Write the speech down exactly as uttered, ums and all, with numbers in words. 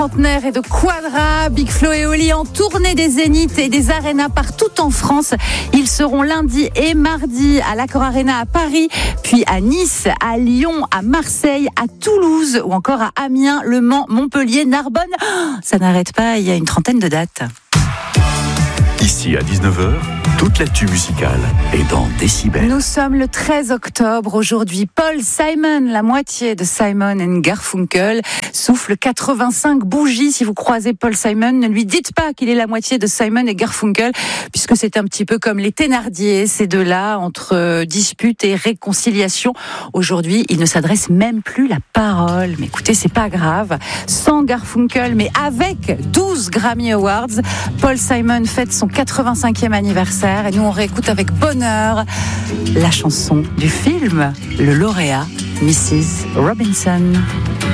Centenaire et de Quadra, Big Flo et Oli en tournée des Zéniths et des arénas partout en France. Ils seront lundi et mardi à l'Accor Arena à Paris, puis à Nice, à Lyon, à Marseille, à Toulouse ou encore à Amiens, Le Mans, Montpellier, Narbonne. Oh, ça n'arrête pas, il y a une trentaine de dates. Ici à dix-neuf heures, toute l'actu musicale est dans Décibel. Nous sommes le treize octobre. Aujourd'hui, Paul Simon, la moitié de Simon and Garfunkel, souffle quatre-vingt-cinq bougies. Si vous croisez Paul Simon, ne lui dites pas qu'il est la moitié de Simon et Garfunkel, puisque c'est un petit peu comme les Thénardier, ces deux-là, entre dispute et réconciliation. Aujourd'hui, il ne s'adresse même plus la parole. Mais écoutez, c'est pas grave. Sans Garfunkel, mais avec douze Grammy Awards, Paul Simon fête son quatre-vingt-cinquième anniversaire et nous on réécoute avec bonheur la chanson du film Le Lauréat, missus Robinson.